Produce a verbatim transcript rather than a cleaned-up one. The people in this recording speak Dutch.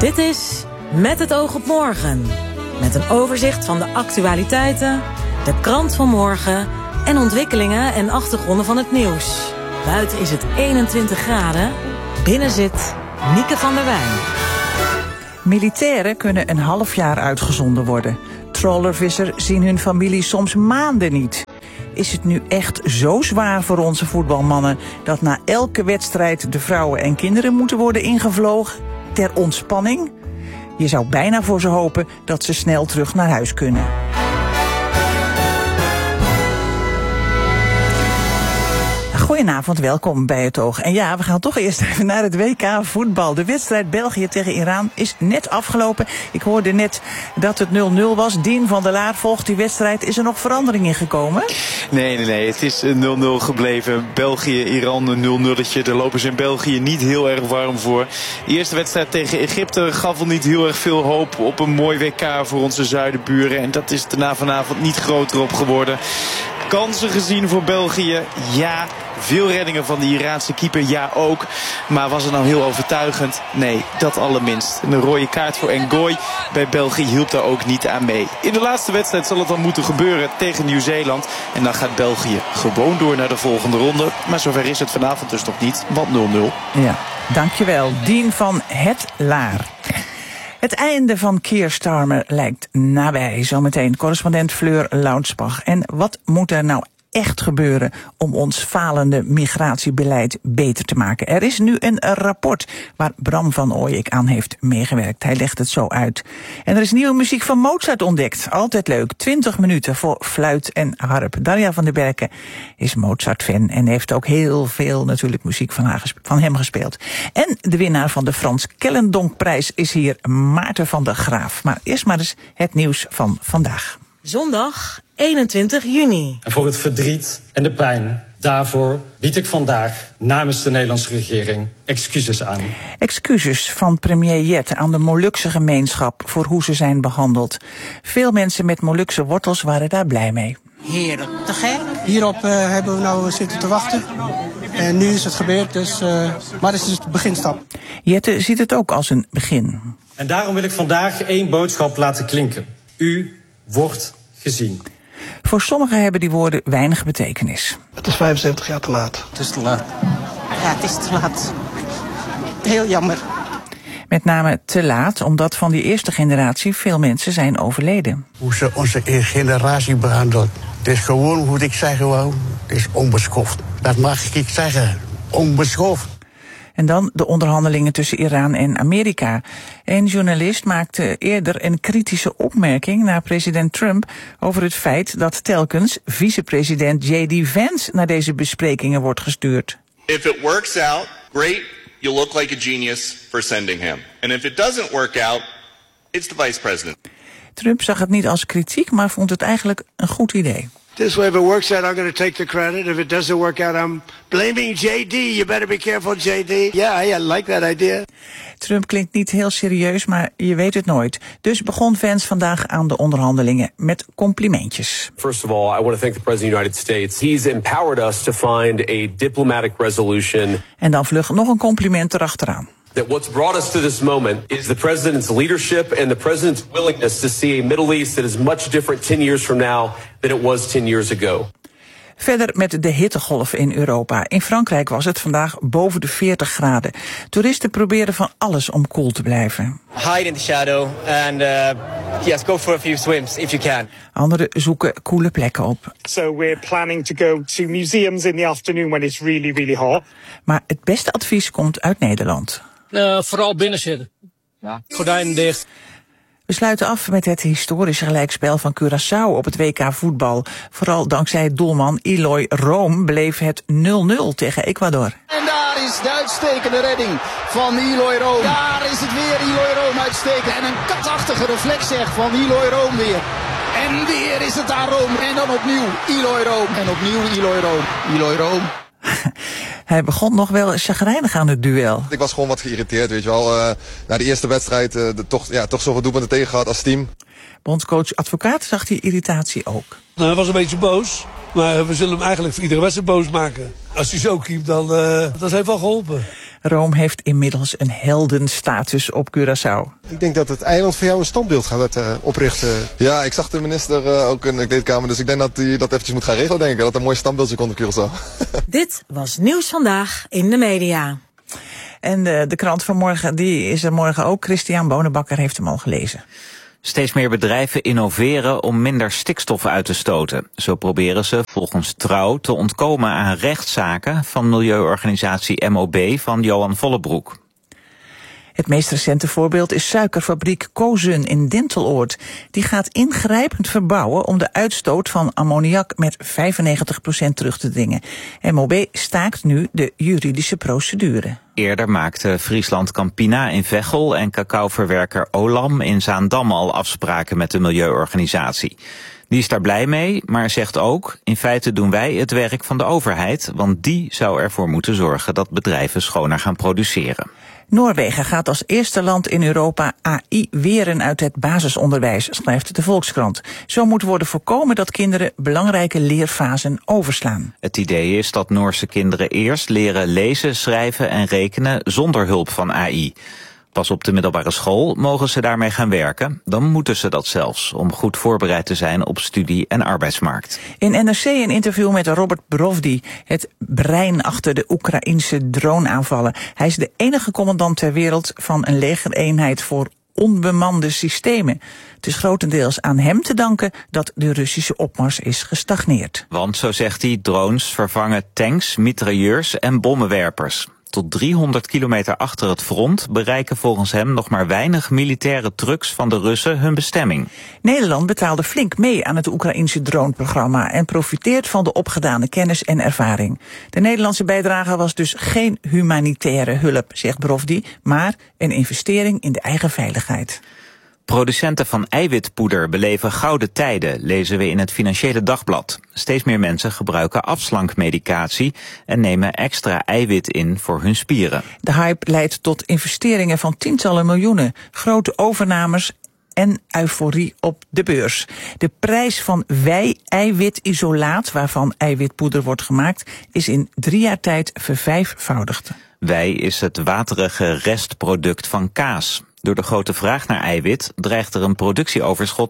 Dit is Met het oog op morgen. Met een overzicht van de actualiteiten, de krant van morgen en ontwikkelingen en achtergronden van het nieuws. Buiten is het eenentwintig graden. Binnen zit Mieke van der Wijn. Militairen kunnen een half jaar uitgezonden worden. Trawlervissers zien hun familie soms maanden niet. Is het nu echt zo zwaar voor onze voetbalmannen dat na elke wedstrijd de vrouwen en kinderen moeten worden ingevlogen ter ontspanning? Je zou bijna voor ze hopen dat ze snel terug naar huis kunnen. Goedenavond, welkom bij Het Oog. En ja, we gaan toch eerst even naar het W K voetbal. De wedstrijd België tegen Iran is net afgelopen. Ik hoorde net dat het nul nul was. Dien van der Laar volgt die wedstrijd. Is er nog verandering in gekomen? Nee, nee, nee. Het is nul nul gebleven. België-Iran een nul nulletje. Daar lopen ze in België niet heel erg warm voor. De eerste wedstrijd tegen Egypte gaf al niet heel erg veel hoop op een mooi W K voor onze zuidenburen. En dat is daarna vanavond niet groter op geworden. Kansen gezien voor België? Ja. Veel reddingen van de Iraanse keeper? Ja ook. Maar was het nou heel overtuigend? Nee, dat allerminst. Een rode kaart voor Ngoy bij België hielp daar ook niet aan mee. In de laatste wedstrijd zal het dan moeten gebeuren tegen Nieuw-Zeeland. En dan gaat België gewoon door naar de volgende ronde. Maar zover is het vanavond dus nog niet, want nul nul. Ja, dankjewel. Dien van het Laar. Het einde van Keir Starmer lijkt nabij. Zometeen correspondent Fleur Launsbach. En wat moet er nou echt gebeuren om ons falende migratiebeleid beter te maken? Er is nu een rapport waar Bram van Ooyek aan heeft meegewerkt. Hij legt het zo uit. En er is nieuwe muziek van Mozart ontdekt. Altijd leuk. twintig minuten voor fluit en harp. Daria van der Berken is Mozart-fan en heeft ook heel veel natuurlijk muziek van, haar gespe- van hem gespeeld. En de winnaar van de Frans Kellendonkprijs is hier, Maarten van der Graaf. Maar eerst maar eens het nieuws van vandaag. Zondag eenentwintig juni. En voor het verdriet en de pijn, daarvoor bied ik vandaag namens de Nederlandse regering excuses aan. Excuses van premier Jet aan de Molukse gemeenschap voor hoe ze zijn behandeld. Veel mensen met Molukse wortels waren daar blij mee. Heerlijk, te gek. Hierop uh, hebben we nou zitten te wachten. En nu is het gebeurd, dus, uh, maar het is de beginstap. Jette ziet het ook als een begin. En daarom wil ik vandaag één boodschap laten klinken. U wordt gezien. Voor sommigen hebben die woorden weinig betekenis. Het is vijfenzeventig jaar te laat. Het is te laat. Ja, het is te laat. Heel jammer. Met name te laat, omdat van die eerste generatie veel mensen zijn overleden. Hoe ze onze generatie behandelt. Het is gewoon, hoe ik zeg gewoon, het is onbeschoft. Dat mag ik zeggen, onbeschoft. En dan de onderhandelingen tussen Iran en Amerika. Een journalist maakte eerder een kritische opmerking naar president Trump over het feit dat telkens vicepresident J D Vance naar deze besprekingen wordt gestuurd. If it works out, great, you'll look like a genius for sending him. And if it doesn't work out, it's the vice president. Trump zag het niet als kritiek, maar vond het eigenlijk een goed idee. This way, if it works out, I'm going to take the credit. If it doesn't work out, I'm blaming J D. You better be careful, J D. Yeah, I like that idea. Trump klinkt niet heel serieus, maar je weet het nooit. Dus begon Vance vandaag aan de onderhandelingen met complimentjes. First of all, I want to thank the President of the United States. He's empowered us to find a diplomatic resolution. En dan vlug nog een compliment erachteraan. That what's brought us to this moment is the President's leadership and the President's willingness to see a Middle East that is much different ten years from now than it was ten years ago. Verder met de hittegolf in Europa. In Frankrijk was het vandaag boven de veertig graden. Toeristen proberen van alles om koel te blijven. Hide in the shadow and uh, yes, go for a few swims if you can. Anderen zoeken koele plekken op. So we're planning to go to museums in the afternoon when it's really, really hot. Maar het beste advies komt uit Nederland. Uh, vooral binnen zitten. Ja. Gordijnen dicht. We sluiten af met het historische gelijkspel van Curaçao op het W K voetbal. Vooral dankzij doelman Eloy Room bleef het nul nul tegen Ecuador. En daar is de uitstekende redding van Eloy Room. Daar is het weer Eloy Room uitstekend. En een katachtige reflex zeg van Eloy Room weer. En weer is het daar Room. En dan opnieuw Eloy Room. En opnieuw Eloy Room. Eloy Room. Hij begon nog wel chagrijnig aan het duel. Ik was gewoon wat geïrriteerd, weet je wel. Uh, na de eerste wedstrijd uh, de, toch, ja, toch zoveel doelpunten tegen gehad als team. Bondscoach Advocaat zag die irritatie ook. Nou, hij was een beetje boos. Maar we zullen hem eigenlijk voor iedere wedstrijd boos maken. Als hij zo keept, dan uh, dat heeft wel geholpen. Rome heeft inmiddels een heldenstatus op Curaçao. Ik denk dat het eiland voor jou een standbeeld gaat uh, oprichten. Ja, ik zag de minister uh, ook in de kleedkamer, dus ik denk dat hij dat eventjes moet gaan regelen, denk ik. Dat er een mooi standbeeldje komt op Curaçao. Dit was Nieuws Vandaag in de media. En de, de krant van morgen, die is er morgen ook. Christian Bonenbakker heeft hem al gelezen. Steeds meer bedrijven innoveren om minder stikstof uit te stoten. Zo proberen ze volgens Trouw te ontkomen aan rechtszaken van milieuorganisatie M O B van Johan Vollebroek. Het meest recente voorbeeld is suikerfabriek Kozun in Dinteloord. Die gaat ingrijpend verbouwen om de uitstoot van ammoniak met vijfennegentig procent terug te dringen. M O B staakt nu de juridische procedure. Eerder maakte Friesland Campina in Veghel en cacaoverwerker Olam in Zaandam al afspraken met de milieuorganisatie. Die is daar blij mee, maar zegt ook, in feite doen wij het werk van de overheid, want die zou ervoor moeten zorgen dat bedrijven schoner gaan produceren. Noorwegen gaat als eerste land in Europa A I weren uit het basisonderwijs, schrijft de Volkskrant. Zo moet worden voorkomen dat kinderen belangrijke leerfasen overslaan. Het idee is dat Noorse kinderen eerst leren lezen, schrijven en rekenen zonder hulp van A I. Pas op de middelbare school mogen ze daarmee gaan werken. Dan moeten ze dat zelfs, om goed voorbereid te zijn op studie- en arbeidsmarkt. In N R C een interview met Robert Brovdi, het brein achter de Oekraïnse droneaanvallen. Hij is de enige commandant ter wereld van een legereenheid voor onbemande systemen. Het is grotendeels aan hem te danken dat de Russische opmars is gestagneerd. Want, zo zegt hij, drones vervangen tanks, mitrailleurs en bommenwerpers. Tot driehonderd kilometer achter het front bereiken volgens hem nog maar weinig militaire trucks van de Russen hun bestemming. Nederland betaalde flink mee aan het Oekraïnse droneprogramma en profiteert van de opgedane kennis en ervaring. De Nederlandse bijdrage was dus geen humanitaire hulp, zegt Brovdi, maar een investering in de eigen veiligheid. Producenten van eiwitpoeder beleven gouden tijden, lezen we in het Financiële Dagblad. Steeds meer mensen gebruiken afslankmedicatie en nemen extra eiwit in voor hun spieren. De hype leidt tot investeringen van tientallen miljoenen, grote overnames en euforie op de beurs. De prijs van wei-eiwitisolaat, waarvan eiwitpoeder wordt gemaakt, is in drie jaar tijd vervijfvoudigd. Wei is het waterige restproduct van kaas. Door de grote vraag naar eiwit dreigt er een productieoverschot